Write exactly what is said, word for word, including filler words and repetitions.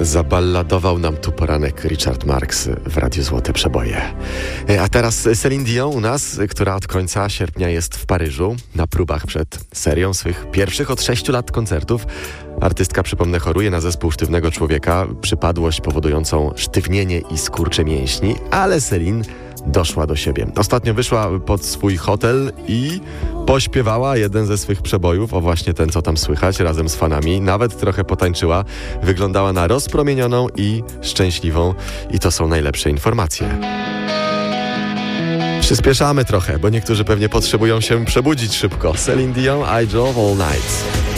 Zaballadował nam tu poranek Richard Marx w Radiu Złote Przeboje. A teraz Céline Dion u nas, która od końca sierpnia jest w Paryżu na próbach przed serią swych pierwszych od sześciu lat koncertów. Artystka, przypomnę, choruje na zespół sztywnego człowieka, przypadłość powodującą sztywnienie i skurcze mięśni, ale Céline doszła do siebie. Ostatnio wyszła pod swój hotel i pośpiewała jeden ze swych przebojów, o właśnie ten, co tam słychać, razem z fanami. Nawet trochę potańczyła. Wyglądała na rozpromienioną i szczęśliwą. I to są najlepsze informacje. Przyspieszamy trochę, bo niektórzy pewnie potrzebują się przebudzić szybko. Céline Dion, I Drove All Night.